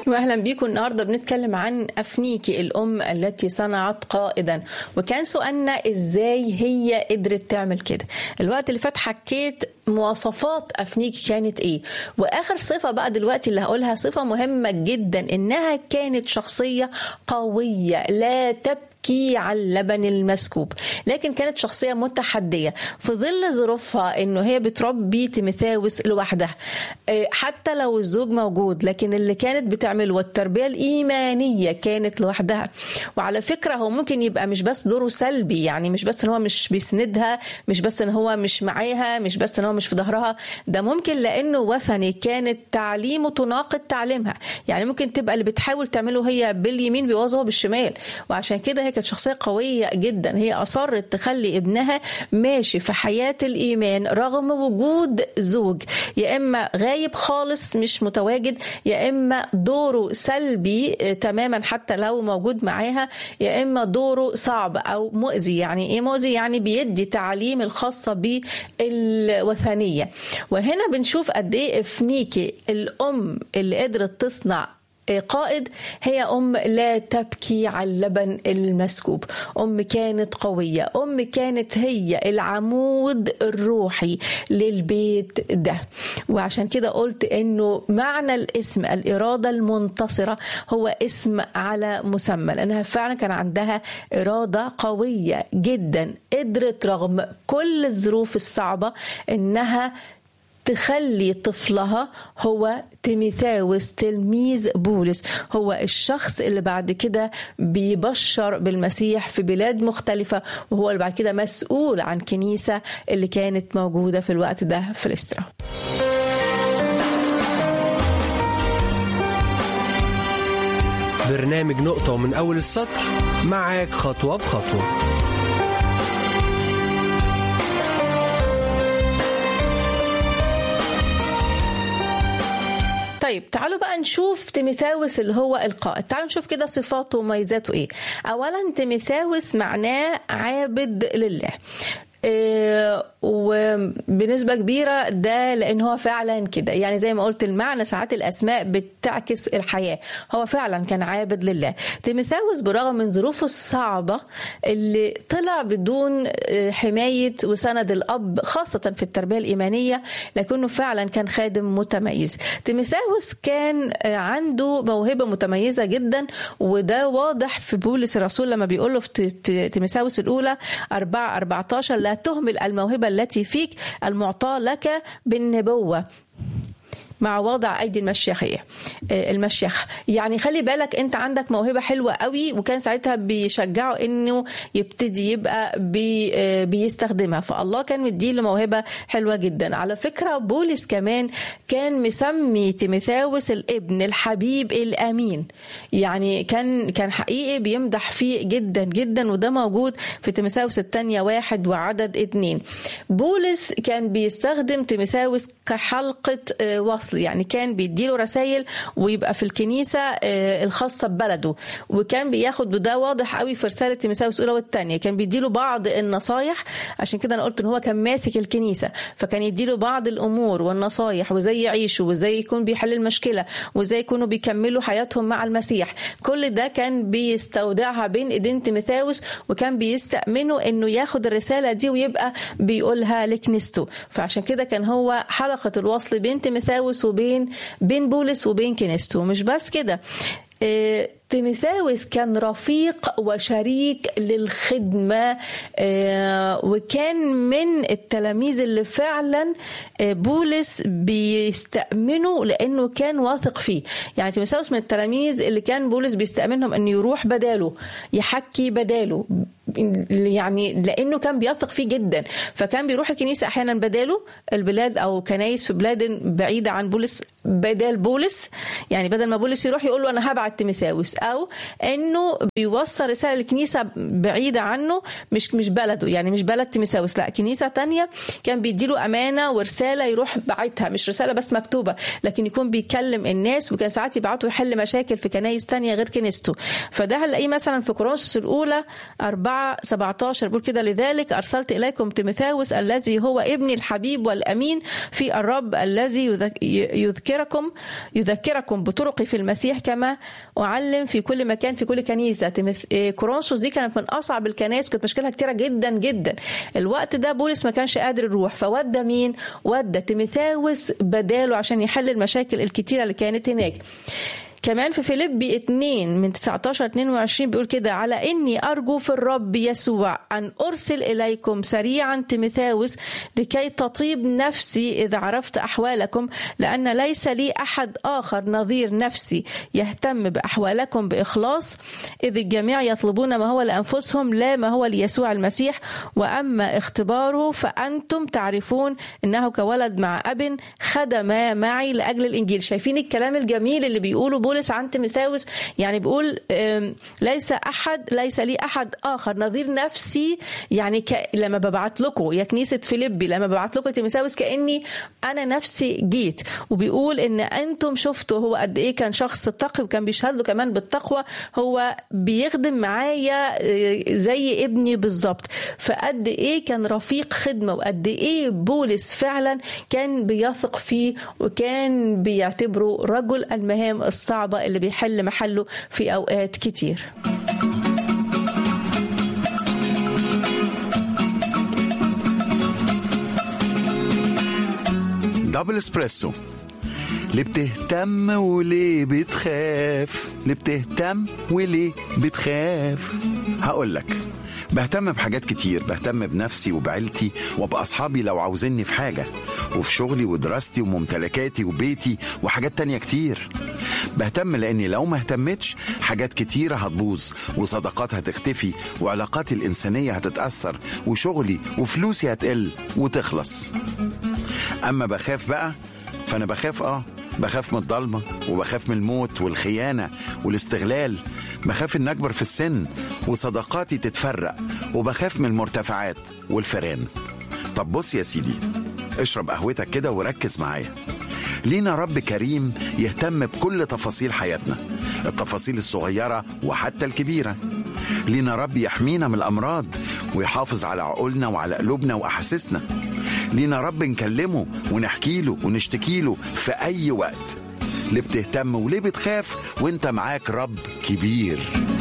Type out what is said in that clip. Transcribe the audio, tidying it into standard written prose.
واهلا بيكم. النهارده بنتكلم عن أفنيكي الأم التي صنعت قائدا، وكان سؤالنا ازاي هي قدرت تعمل كده. الوقت اللي فات حكيت مواصفات أفنيكي كانت ايه، واخر صفة بقى دلوقتي اللي هقولها صفة مهمة جدا، انها كانت شخصية قوية لا تبكي على اللبن المسكوب، لكن كانت شخصية متحدية في ظل ظروفها، انه هي بتربي تيموثاوس لوحدها حتى لو الزوج موجود، لكن اللي كانت بتعمله والتربية الإيمانية كانت لوحدها. وعلى فكرة هو ممكن يبقى مش بس دوره سلبي، يعني مش بس ان هو مش بيسندها، مش بس ان هو مش معاها، مش بس ان هو مش في ظهرها، ده ممكن لانه وثني كانت تعليمه تناقض تعليمها. يعني ممكن تبقى اللي بتحاول تعمله هي باليمين بيوظفه بالشمال، وعشان كده هي كانت شخصية قوية جدا. هي أصرت تخلي ابنها ماشي في حياة الإيمان رغم وجود زوج يا إما غايب خالص مش متواجد، يا إما دوره سلبي تماما حتى لو موجود معاها، يا إما دوره صعب أو مؤذي. يعني إيه مؤذي؟ يعني بيدي تعليم الخاصة بالوثنية. وهنا بنشوف قد إيه أفنيكي الأم اللي قدرت تصنع قائد هي أم لا تبكي على اللبن المسكوب. أم كانت قوية، أم كانت هي العمود الروحي للبيت ده. وعشان كده قلت إنه معنى الاسم الإرادة المنتصرة هو اسم على مسمى، لأنها فعلا كان عندها إرادة قوية جدا، قدرت رغم كل الظروف الصعبة إنها تخلي طفلها هو تيموثاوس تلميذ بولس هو الشخص اللي بعد كده بيبشر بالمسيح في بلاد مختلفة، وهو اللي بعد كده مسؤول عن كنيسة اللي كانت موجودة في الوقت ده في ليسترا. برنامج نقطة ومن أول السطر معاك خطوة بخطوة. طيب تعالوا بقى نشوف تيموثاوس اللي هو القائد. تعالوا نشوف كده صفاته وميزاته ايه. اولا تيموثاوس معناه عابد لله، وبنسبة كبيرة ده لأن هو فعلا كده. يعني زي ما قلت المعنى ساعات الأسماء بتعكس الحياة، هو فعلا كان عابد لله. تيموثاوس برغم من ظروفه الصعبة اللي طلع بدون حماية وسند الأب خاصة في التربية الإيمانية، لكنه فعلا كان خادم متميز. تيموثاوس كان عنده موهبة متميزة جدا، وده واضح في بولس الرسول لما بيقوله في تيموثاوس الأولى 4:14 لا تهمل الموهبة التي فيك المعطاة لك بالنبوة مع وضع أيدي المشيخ. يعني خلي بالك أنت عندك موهبة حلوة قوي، وكان ساعتها بيشجعه أنه يبتدي يبقى بيستخدمها، فالله كان مديله موهبة حلوة جدا. على فكرة بولس كمان كان مسمي تيموثاوس الابن الحبيب الأمين، يعني كان حقيقي بيمدح فيه جدا جدا، وده موجود في تيموثاوس الثانية 1 وعدد 2. بولس كان بيستخدم تيموثاوس كحلقة وصل، يعني كان بيديله رسائل ويبقى في الكنيسة الخاصة ببلده، وكان بياخد، وده واضح قوي في رسالة تيموثاوس الأولى والثانية، كان بيديله بعض النصايح. عشان كده أنا قلت إن هو كان ماسك الكنيسة، فكان يديله بعض الأمور والنصايح وزي يعيشوا وزي يكون بيحل المشكلة وزي يكونوا بيكملوا حياتهم مع المسيح. كل ده كان بيستودعها بين إيدين تيموثاوس، وكان بيستأمنه إنه ياخد الرسالة دي ويبقى بيقولها لكنيسته. فعشان كده كان هو حلقة الوصل بين تيموثاوس وبين بولس وبين كنيسته. مش بس كده، تيموثاوس كان رفيق وشريك للخدمة، وكان من التلاميذ اللي فعلا بولس بيستأمنه لأنه كان واثق فيه. يعني تيموثاوس من التلاميذ اللي كان بولس بيستأمنهم أنه يروح بداله، يحكي بداله، يعني لأنه كان بيثق فيه جدا، فكان بيروح الكنيسة أحيانا بداله، البلاد أو كنايس في بلاد بعيدة عن بولس بدال بولس. يعني بدل ما بولس يروح يقول له أنا هبعت تيموثاوس، أو أنه بيوصل رسالة لكنيسة بعيدة عنه، مش بلده، يعني مش بلد تيموثاوس، لا كنيسة تانية، كان بيديله أمانة ورسالة يروح بعتها، مش رسالة بس مكتوبة، لكن يكون بيكلم الناس، وكان ساعات يبعته يحل مشاكل في كنايس تانية غير كنيسته. فده هنلاقيه مثلا في كورنثوس الأولى 4 4:17 بيقول كده: لذلك أرسلت إليكم تيموثاوس الذي هو ابني الحبيب والأمين في الرب، الذي يذكركم بطرقي في المسيح كما أعلم في كل مكان في كل كنيسة. كورنثوس دي كانت من أصعب الكنائس، كانت مشكلة كتيرة جدا جدا. الوقت ده بولس ما كانش قادر يروح، فودى مين؟ ودى تيموثاوس بداله عشان يحل المشاكل الكتيرة اللي كانت هناك. كمان في فيليبي 2:19-22 بيقول كده: على إني أرجو في الرب يسوع أن أرسل إليكم سريعا تيموثاوس لكي تطيب نفسي إذا عرفت أحوالكم، لأن ليس لي أحد آخر نظير نفسي يهتم بأحوالكم بإخلاص، إذ الجميع يطلبون ما هو لأنفسهم لا ما هو ليسوع المسيح، وأما اختباره فأنتم تعرفون إنه كولد مع أب خدم معي لأجل الإنجيل. شايفين الكلام الجميل اللي بيقوله بولس عن تيموثاوس؟ يعني بيقول ليس لي أحد آخر نظير نفسي. يعني لما ببعت لكم يا كنيسة فيليبي، لما ببعت لكم تيموثاوس كأني أنا نفسي جيت. وبيقول إن أنتم شفتوا هو قد إيه كان شخص تقي، وكان بيشهد له كمان بالتقوى. هو بيخدم معايا زي ابني بالظبط. فقد إيه كان رفيق خدمة، وقد إيه بولس فعلا كان بيثق فيه، وكان بيعتبره رجل المهام الصعبة اللي بيحل محله في أوقات كتير. دبل اسبريسو. ليه بتهتم وليه بتخاف؟ ليه بتهتم وليه بتخاف؟ هقولك، بهتم بحاجات كتير. بهتم بنفسي وبعيلتي وبأصحابي لو عاوزيني في حاجة، وفي شغلي ودراستي وممتلكاتي وبيتي وحاجات تانية كتير. بهتم لأني لو ما اهتمتش حاجات كتيرة هتبوظ، وصداقات هتختفي، وعلاقاتي الإنسانية هتتأثر، وشغلي وفلوسي هتقل وتخلص. أما بخاف بقى، فأنا بخاف من الضلمة، وبخاف من الموت والخيانة والاستغلال. بخاف إن أكبر في السن وصداقاتي تتفرق، وبخاف من المرتفعات والفيران. طب بص يا سيدي، اشرب قهوتك كده وركز معايا. لينا رب كريم يهتم بكل تفاصيل حياتنا، التفاصيل الصغيرة وحتى الكبيرة. لينا رب يحمينا من الأمراض ويحافظ على عقولنا وعلى قلوبنا وأحاسيسنا. لينا رب نكلمه ونحكي له ونشتكي له في أي وقت. ليه بتهتم وليه بتخاف وانت معاك رب كبير؟